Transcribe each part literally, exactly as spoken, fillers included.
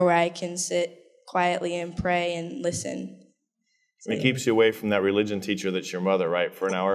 where I can sit quietly and pray and listen. And it keeps you away from that religion teacher that's your mother, right, for an hour?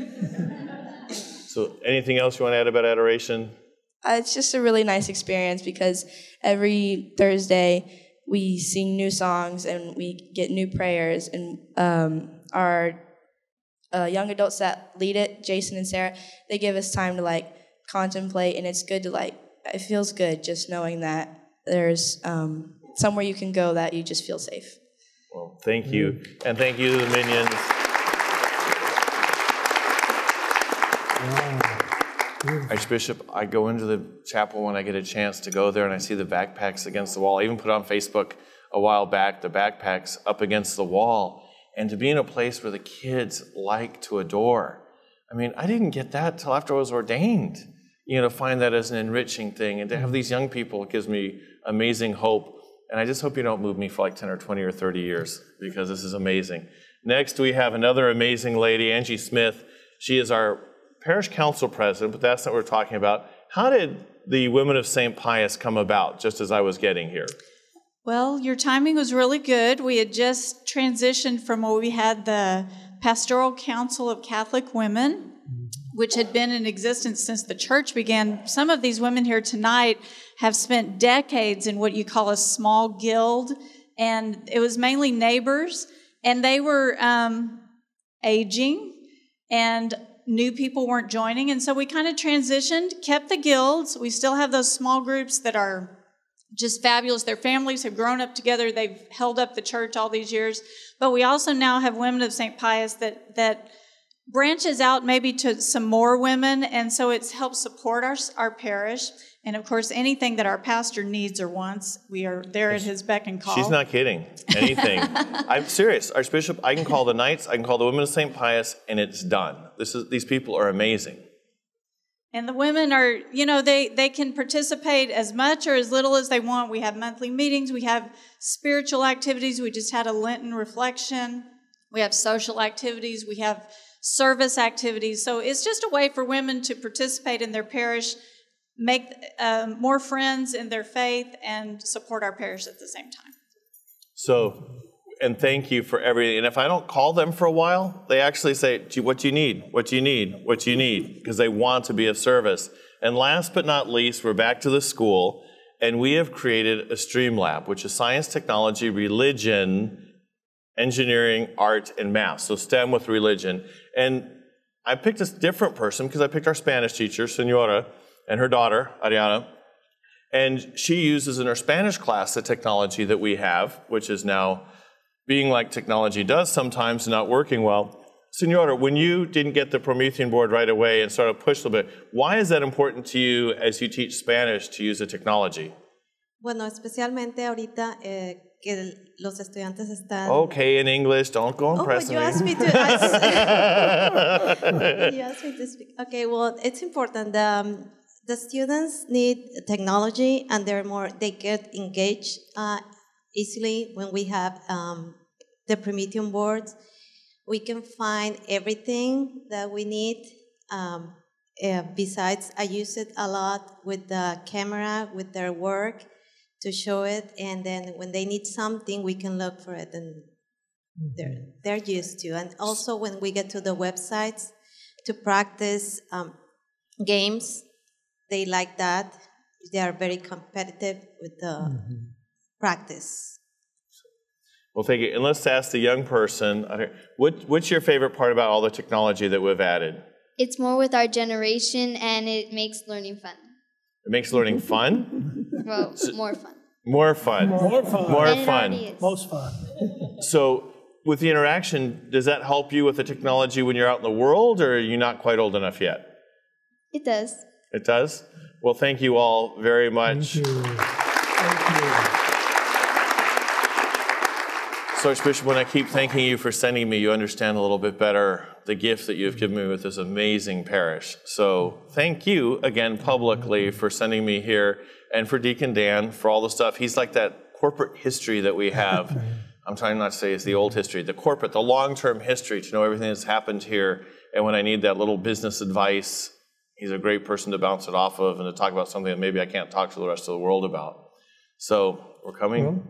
So anything else you want to add about adoration? Uh, it's just a really nice experience because every Thursday we sing new songs and we get new prayers. And um, our uh, young adults that lead it, Jason and Sarah, they give us time to like contemplate, and it's good to like, it feels good just knowing that there's um, somewhere you can go that you just feel safe. Well, thank you. And thank you to the Minions. Wow. Archbishop, I go into the chapel when I get a chance to go there and I see the backpacks against the wall. I even put on Facebook a while back, the backpacks up against the wall. And to be in a place where the kids like to adore. I mean, I didn't get that till after I was ordained. You know, to find that as an enriching thing. And to have these young people gives me amazing hope. And I just hope you don't move me for like ten or twenty or thirty years, because this is amazing. Next, we have another amazing lady, Angie Smith. She is our parish council president, but that's not what we're talking about. How did the Women of Saint Pius come about, just as I was getting here? Well, your timing was really good. We had just transitioned from where we had the Pastoral Council of Catholic Women, which had been in existence since the church began. Some of these women here tonight have spent decades in what you call a small guild, and it was mainly neighbors, and they were um, aging, and new people weren't joining, and so we kind of transitioned, kept the guilds. We still have those small groups that are just fabulous. Their families have grown up together. They've held up the church all these years, but we also now have Women of Saint Pius that that branches out maybe to some more women, and so it's helped support our, our parish. And of course, anything that our pastor needs or wants, we are there at his beck and call. She's not kidding. Anything. I'm serious. Archbishop, I can call the Knights, I can call the Women of Saint Pius, and it's done. This is, these people are amazing. And the women are, you know, they, they can participate as much or as little as they want. We have monthly meetings. We have spiritual activities. We just had a Lenten reflection. We have social activities. We have service activities. So it's just a way for women to participate in their parish, make uh, more friends in their faith, and support our parish at the same time. So, and thank you for everything. And if I don't call them for a while, they actually say, what do you need? What do you need? What do you need? Because they want to be of service. And last but not least, we're back to the school, and we have created a STREAM Lab, which is science, technology, religion, engineering, art, and math. So STEM with religion. And I picked a different person because I picked our Spanish teacher, Senora, and her daughter, Ariana. And she uses in her Spanish class the technology that we have, which is now being like technology does sometimes, not working well. Senora, when you didn't get the Promethean board right away and started to push a little bit, why is that important to you as you teach Spanish to use the technology? Bueno, especialmente ahorita eh, que los estudiantes están... Okay, in English, don't go oh, impressing you me. asked me to ask... you asked me to speak. Okay, well, it's important. Um, the students need technology, and they're more, they get engaged uh, easily when we have um, the Promethean boards. We can find everything that we need. Um, uh, besides, I use it a lot with the camera, with their work, to show it, and then when they need something, we can look for it, and they're, they're used to. And also when we get to the websites to practice um, games, they like that. They are very competitive with the mm-hmm. practice. Well, thank you. And let's ask the young person, what, what's your favorite part about all the technology that we've added? It's more with our generation, and it makes learning fun. It makes learning fun? Well, more fun. More fun. More fun. More and fun. It Most fun. So with the interaction, does that help you with the technology when you're out in the world, or are you not quite old enough yet? It does. It does? Well, thank you all very much. Thank you. Thank you. So, Archbishop, when I keep thanking you for sending me, you understand a little bit better the gift that you've given me with this amazing parish. So thank you again publicly for sending me here, and for Deacon Dan for all the stuff. He's like that corporate history that we have. I'm trying not to say it's the old history, the corporate, the long-term history, to know everything that's happened here. And when I need that little business advice, he's a great person to bounce it off of and to talk about something that maybe I can't talk to the rest of the world about. So we're coming. Well,